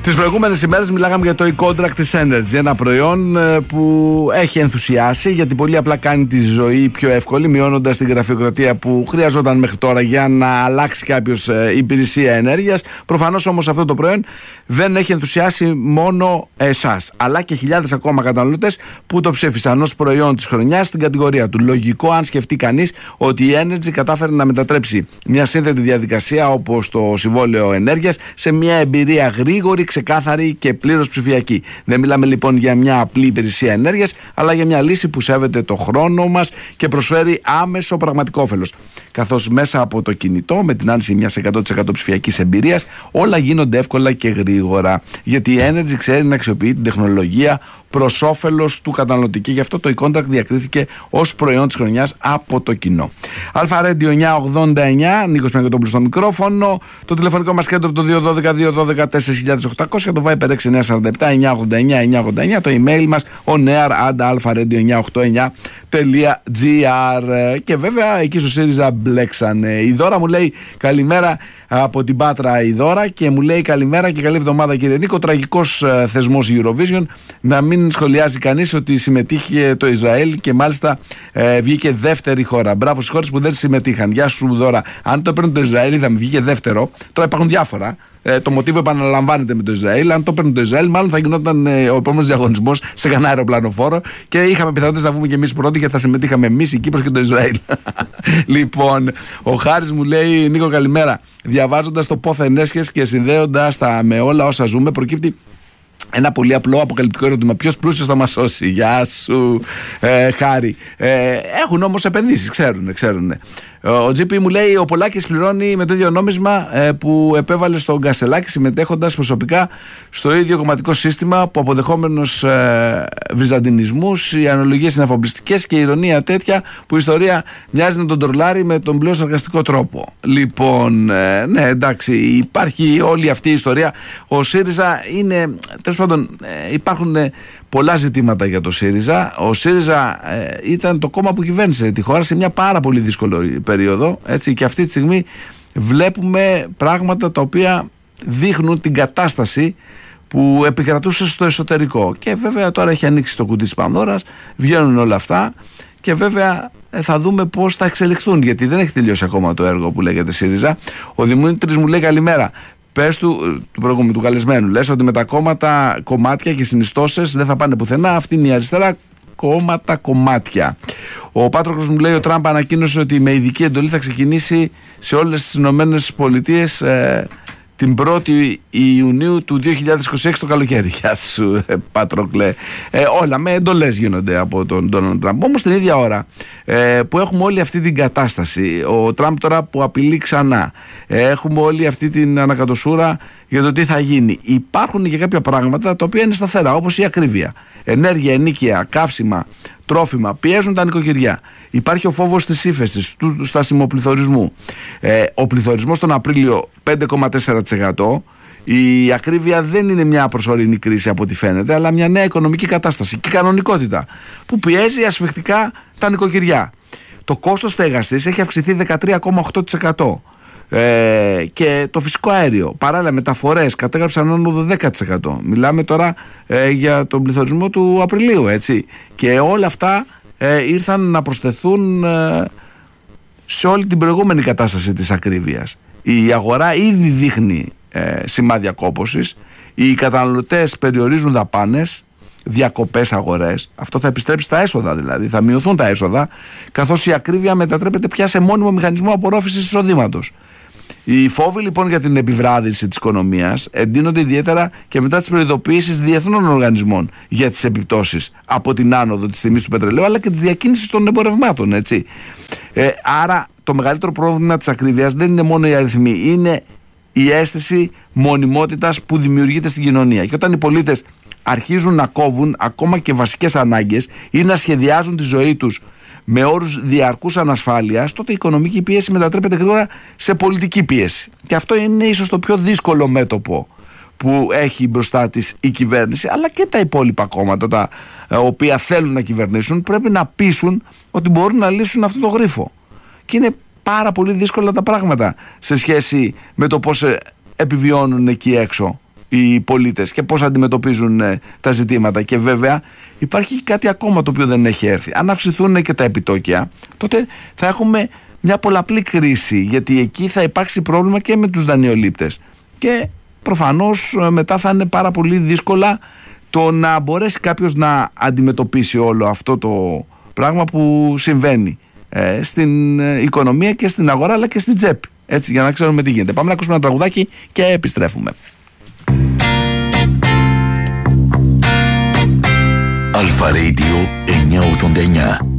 Τις προηγούμενες ημέρες μιλάγαμε για το e-contract της Energy, ένα προϊόν που έχει ενθουσιάσει γιατί πολύ απλά κάνει τη ζωή πιο εύκολη, μειώνοντας την γραφειοκρατία που χρειαζόταν μέχρι τώρα για να αλλάξει κάποιος υπηρεσία ενέργειας. Προφανώς όμως αυτό το προϊόν δεν έχει ενθουσιάσει μόνο εσάς, αλλά και χιλιάδες ακόμα καταναλωτές που το ψήφισαν ως προϊόν της χρονιάς στην κατηγορία του. Λογικό αν σκεφτεί κανείς ότι η Energy κατάφερε να μετατρέψει μια σύνθετη διαδικασία όπως το συμβόλαιο ενέργειας σε μια εμπειρία γρήγορη, ξεκάθαρη και πλήρως ψηφιακή. Δεν μιλάμε λοιπόν για μια απλή υπηρεσία ενέργειας, αλλά για μια λύση που σέβεται το χρόνο μας και προσφέρει άμεσο πραγματικό όφελος. Καθώς μέσα από το κινητό, με την άνση μιας 100% ψηφιακής εμπειρίας, όλα γίνονται εύκολα και γρήγορα. Γιατί η Energy ξέρει να αξιοποιεί την τεχνολογία προς όφελος του καταναλωτή και γι' αυτό το e-contract διακρίθηκε ως προϊόν της χρονιάς από το κοινό. Αλφα Radio 989, Νίκος Παναγιωτόπουλος στο μικρόφωνο, το τηλεφωνικό μας κέντρο το 212-212-4800, το Viber 6947-989-989, το email μας onear@alpha-radio989.gr. Και βέβαια εκεί στο ΣΥΡΙΖΑ μπλέξανε. Η Δώρα μου λέει καλημέρα από την Πάτρα, η Δώρα, και μου λέει καλημέρα και καλή εβδομάδα κύριε Νίκο. Τραγικός θεσμός Eurovision, να μην σχολιάζει κανείς ότι συμμετείχε το Ισραήλ και μάλιστα βγήκε δεύτερη χώρα. Μπράβο στις χώρες που δεν συμμετείχαν. Γεια σου Δώρα. Αν το έπαιρνε το Ισραήλ θα βγήκε δεύτερο. Τώρα υπάρχουν διάφορα. Το μοτίβο επαναλαμβάνεται με το Ισραήλ. Αν το έπαιρνε το Ισραήλ, μάλλον θα γινόταν ο επόμενος διαγωνισμός σε κανένα αεροπλανοφόρο και είχαμε πιθανότητες να βγούμε και εμείς πρώτοι και θα συμμετείχαμε εμείς, η Κύπρος και το Ισραήλ. Λοιπόν, ο Χάρης μου λέει Νίκο καλημέρα. Διαβάζοντας το πόθεν έσχες και συνδέοντας τα με όλα όσα ζούμε, προκύπτει ένα πολύ απλό αποκαλυπτικό ερώτημα. Ποιος πλούσιος θα μας σώσει? Γεια σου Χάρη. Έχουν όμως επενδύσεις, ξέρουν. Ο GP μου λέει ο Πολάκης πληρώνει με το ίδιο νόμισμα που επέβαλε στον Κασελάκη, συμμετέχοντας προσωπικά στο ίδιο κομματικό σύστημα που αποδεχόμενος βυζαντινισμούς, οι αναλογίες είναι αφομπλιστικές και η ηρωνία τέτοια που η ιστορία μοιάζει να τον τρολάρει με τον πλέον σαρκαστικό τρόπο. Λοιπόν, ναι εντάξει, υπάρχει όλη αυτή η ιστορία. Ο ΣΥΡΙΖΑ είναι, τέλος πάντων υπάρχουν πολλά ζητήματα για το ΣΥΡΙΖΑ. Ο ΣΥΡΙΖΑ ήταν το κόμμα που κυβέρνησε τη χώρα σε μια πάρα πολύ δύσκολη περίοδο, έτσι, και αυτή τη στιγμή βλέπουμε πράγματα τα οποία δείχνουν την κατάσταση που επικρατούσε στο εσωτερικό. Και βέβαια τώρα έχει ανοίξει το κουτί της Πανδώρας, βγαίνουν όλα αυτά και βέβαια θα δούμε πώς θα εξελιχθούν, γιατί δεν έχει τελειώσει ακόμα το έργο που λέγεται ΣΥΡΙΖΑ. Ο Δημήτρης μου λέει καλημέρα. Πες του προηγούμενου, του καλεσμένου, λες ότι με τα κομμάτια και συνιστώσεις δεν θα πάνε πουθενά. Αυτή είναι η αριστερά, κομμάτια. Ο Πάτροκος μου λέει ο Τραμπ ανακοίνωσε ότι με ειδική εντολή θα ξεκινήσει σε όλες τις Ηνωμένες Πολιτείες την 1η Ιουνίου του 2026 το καλοκαίρι. Γεια σου Πάτροκλε. Όλα με εντολές γίνονται από τον Ντόναλντ Τραμπ. Όμως την ίδια ώρα που έχουμε όλη αυτή την κατάσταση, ο Τραμπ τώρα που απειλεί ξανά, έχουμε όλη αυτή την ανακατοσούρα για το τι θα γίνει, υπάρχουν και κάποια πράγματα τα οποία είναι σταθερά, όπως η ακρίβεια. Ενέργεια, ενοίκια, καύσιμα, τρόφιμα πιέζουν τα νοικοκυριά. Υπάρχει ο φόβος της ύφεσης, του στασιμοπληθωρισμού. Ο πληθωρισμός τον Απρίλιο 5,4%. Η ακρίβεια δεν είναι μια προσωρινή κρίση από ό,τι φαίνεται, αλλά μια νέα οικονομική κατάσταση και κανονικότητα που πιέζει ασφιχτικά τα νοικοκυριά. Το κόστος στέγασης έχει αυξηθεί 13,8%. Και το φυσικό αέριο, παράλληλα μεταφορές κατέγραψαν άνοδο 10%. Μιλάμε τώρα για τον πληθωρισμό του Απριλίου, έτσι. Και όλα αυτά ήρθαν να προσθεθούν σε όλη την προηγούμενη κατάσταση της ακρίβειας. Η αγορά ήδη δείχνει σημάδια κόπωσης. Οι καταναλωτές περιορίζουν δαπάνες, διακοπές, αγορές. Αυτό θα επιστρέψει στα έσοδα, δηλαδή θα μειωθούν τα έσοδα, καθώς η ακρίβεια μετατρέπεται πια σε μόνιμο μηχανισμό απορρόφησης εισοδήματος. Οι φόβοι λοιπόν για την επιβράδυνση της οικονομίας εντείνονται ιδιαίτερα και μετά τις προειδοποιήσεις διεθνών οργανισμών για τις επιπτώσεις από την άνοδο της τιμής του πετρελαίου αλλά και της διακίνησης των εμπορευμάτων, έτσι. Άρα το μεγαλύτερο πρόβλημα της ακρίβειας δεν είναι μόνο οι αριθμοί, είναι η αίσθηση μονιμότητας που δημιουργείται στην κοινωνία. Και όταν οι πολίτες αρχίζουν να κόβουν ακόμα και βασικές ανάγκες ή να σχεδιάζουν τη ζωή τους με όρους διαρκούς ανασφάλειας, τότε η οικονομική πίεση μετατρέπεται γρήγορα σε πολιτική πίεση. Και αυτό είναι ίσως το πιο δύσκολο μέτωπο που έχει μπροστά της η κυβέρνηση, αλλά και τα υπόλοιπα κόμματα τα οποία θέλουν να κυβερνήσουν πρέπει να πείσουν ότι μπορούν να λύσουν αυτό το γρίφο. Και είναι πάρα πολύ δύσκολα τα πράγματα σε σχέση με το πώς επιβιώνουν εκεί έξω οι πολίτες και πώς αντιμετωπίζουν τα ζητήματα. Και βέβαια υπάρχει κάτι ακόμα το οποίο δεν έχει έρθει. Αν αυξηθούν και τα επιτόκια, τότε θα έχουμε μια πολλαπλή κρίση, γιατί εκεί θα υπάρξει πρόβλημα και με τους δανειολήπτες. Και προφανώς μετά θα είναι πάρα πολύ δύσκολα το να μπορέσει κάποιος να αντιμετωπίσει όλο αυτό το πράγμα που συμβαίνει στην οικονομία και στην αγορά, αλλά και στην τσέπη. Έτσι, για να ξέρουμε τι γίνεται. Πάμε να ακούσουμε ένα τραγουδάκι και επιστρέφουμε. Αλφα Radio 989.